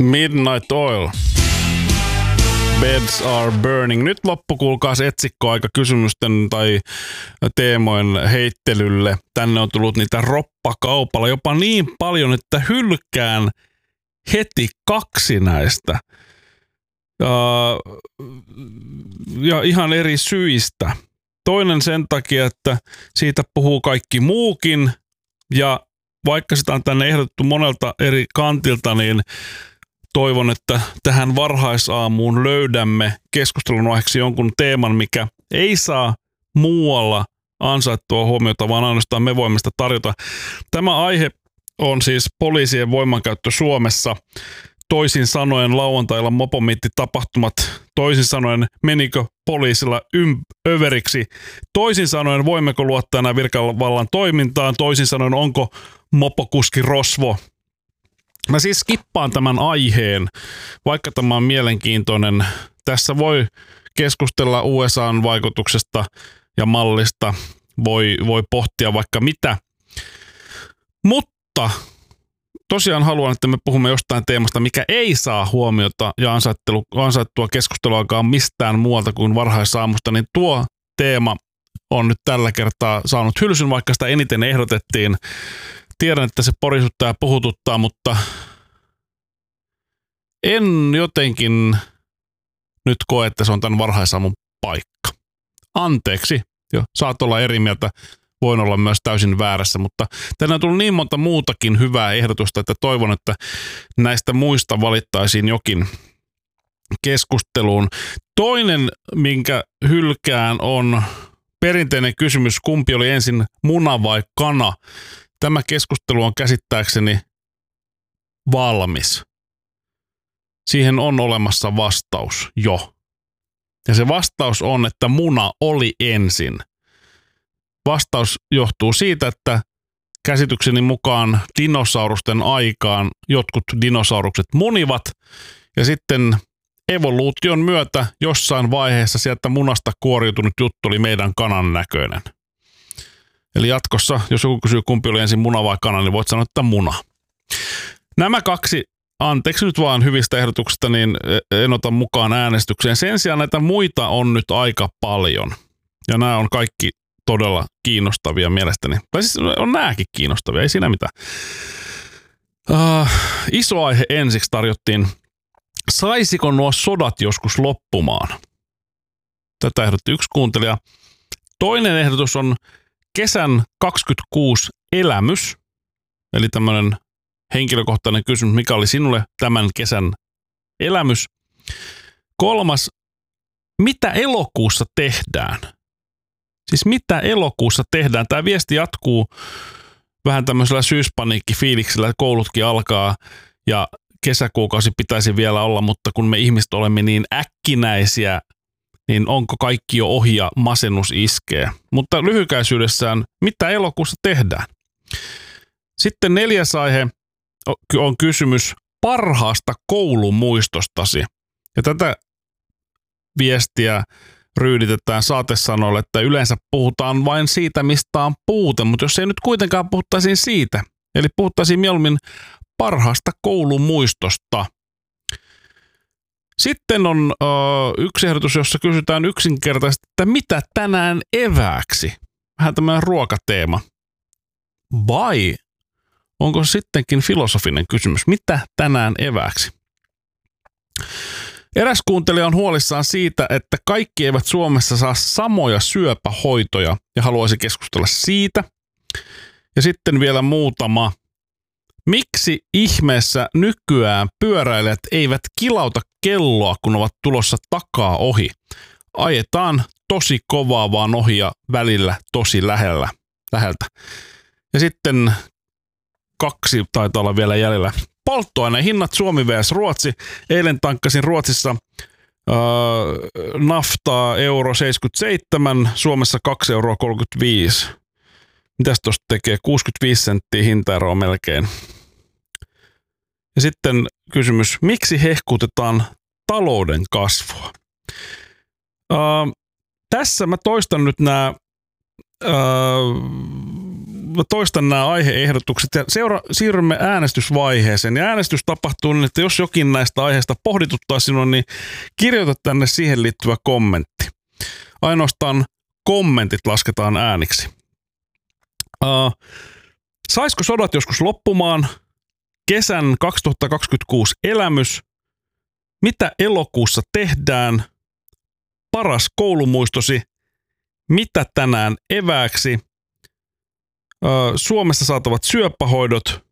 Midnight Oil. Beds are burning. Nyt loppu, kuulkaas etsikkoaika kysymysten tai teemojen heittelylle. Tänne on tullut niitä roppakaupalla jopa niin paljon, että hylkään heti 2 näistä. Ja ihan eri syistä. Toinen sen takia, että siitä puhuu kaikki muukin. Ja vaikka sitä on tänne ehdotettu monelta eri kantilta, niin toivon, että tähän varhaisaamuun löydämme keskustelun aiheeksi jonkun teeman, mikä ei saa muualla ansaittua huomiota, vaan ainoastaan me voimme sitä tarjota. Tämä aihe on siis poliisien voimankäyttö Suomessa. Toisin sanoen lauantailla mopomiittitapahtumat. Toisin sanoen menikö poliisilla överiksi. Toisin sanoen voimmeko luottaa enää virkavallan toimintaan. Toisin sanoen onko mopokuski rosvo. Mä siis skippaan tämän aiheen, vaikka tämä on mielenkiintoinen. Tässä voi keskustella USA:n vaikutuksesta ja mallista. Voi pohtia vaikka mitä. Mutta tosiaan haluan, että me puhumme jostain teemasta, mikä ei saa huomiota ja ansaittua keskusteluakaan mistään muualta kuin varhaisaamusta, niin tuo teema on nyt tällä kertaa saanut hylsyn, vaikka sitä eniten ehdotettiin. Tiedän, että se porisuttaa ja puhututtaa, mutta en jotenkin nyt koe, että se on tämän varhaisaamun paikka. Anteeksi, jo, saat olla eri mieltä. Voin olla myös täysin väärässä, mutta tänne on tullut niin monta muutakin hyvää ehdotusta, että toivon, että näistä muista valittaisiin jokin keskusteluun. Toinen, minkä hylkään, on perinteinen kysymys, kumpi oli ensin muna vai kana. Tämä keskustelu on käsittääkseni valmis. Siihen on olemassa vastaus jo. Ja se vastaus on, että muna oli ensin. Vastaus johtuu siitä, että käsitykseni mukaan dinosaurusten aikaan jotkut dinosaurukset munivat ja sitten evoluution myötä jossain vaiheessa sieltä munasta kuoriutunut juttu oli meidän kanan näköinen. Eli jatkossa, jos joku kysyy kumpi oli ensin muna vai kana, niin voit sanoa, että muna. Nämä 2, anteeksi nyt vaan hyvistä ehdotuksista, niin en ota mukaan äänestykseen. Sen sijaan näitä muita on nyt aika paljon. Ja nämä on kaikki todella kiinnostavia mielestäni. Tai siis on nääkin kiinnostavia, ei siinä mitään. Iso aihe ensiksi tarjottiin. Saisiko nuo sodat joskus loppumaan? Tätä ehdotti yksi kuuntelija. Toinen ehdotus on kesän 26 elämys. Eli tämmöinen henkilökohtainen kysymys, mikä oli sinulle tämän kesän elämys. 3. Mitä elokuussa tehdään? Siis mitä elokuussa tehdään? Tämä viesti jatkuu vähän tämmöisellä syyspaniikkifiiliksellä, koulutkin alkaa ja kesäkuukausi pitäisi vielä olla, mutta kun me ihmiset olemme niin äkkinäisiä, niin onko kaikki jo ohi ja masennus iskee? Mutta lyhykäisyydessään, mitä elokuussa tehdään? Sitten 4. aihe on kysymys parhaasta koulumuistostasi. Ja tätä viestiä ryyditetään saatesanoille, että yleensä puhutaan vain siitä, mistä on puute, mutta jos ei nyt kuitenkaan puhuttaisiin siitä, eli puhuttaisiin mieluummin parhaasta koulumuistosta. Sitten on yksi ehdotus, jossa kysytään yksinkertaisesti, että mitä tänään evääksi? Vähän tämmöinen ruokateema. Vai onko sittenkin filosofinen kysymys, mitä tänään evääksi? Eräs kuuntelija on huolissaan siitä, että kaikki eivät Suomessa saa samoja syöpähoitoja ja haluaisi keskustella siitä. Ja sitten vielä muutama. Miksi ihmeessä nykyään pyöräilijät eivät kilauta kelloa, kun ovat tulossa takaa ohi? Ajetaan tosi kovaa vaan ohi ja välillä tosi läheltä. Ja sitten 2 taitaa olla vielä jäljellä. Polttoaineen hinnat Suomi vs. Ruotsi. Eilen tankkasin Ruotsissa naftaa €1,77, Suomessa €2,35. Mitäs tuosta tekee? 65 senttiä hintaeroa melkein. Ja sitten kysymys, miksi hehkutetaan talouden kasvua? Tässä mä toistan nyt nämä toistan nämä aiheehdotukset ja siirrymme äänestysvaiheeseen. Ja äänestys tapahtuu niin, että jos jokin näistä aiheista pohdituttaa sinua, niin kirjoita tänne siihen liittyvä kommentti. Ainoastaan kommentit lasketaan ääniksi. Saisiko sodat joskus loppumaan? Kesän 2026 elämys. Mitä elokuussa tehdään? Paras koulumuistosi. Mitä tänään evääksi? Suomessa saatavat syöpähoidot.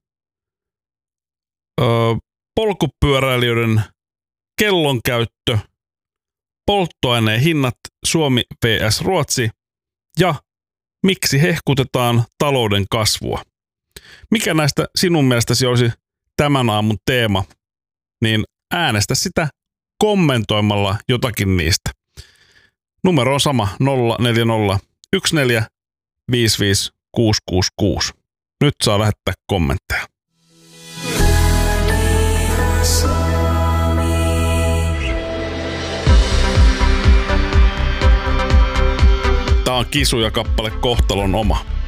Polkupyöräilijöiden kellonkäyttö. Polttoaineen hinnat Suomi vs. Ruotsi. Ja miksi hehkutetaan talouden kasvua? Mikä näistä sinun mielestäsi olisi tämän aamun teema? Niin äänestä sitä kommentoimalla jotakin niistä. Numero on sama 040 14 55 666. Nyt saa lähettää kommentteja. Tää on Kisuja kappale Kohtalon oma.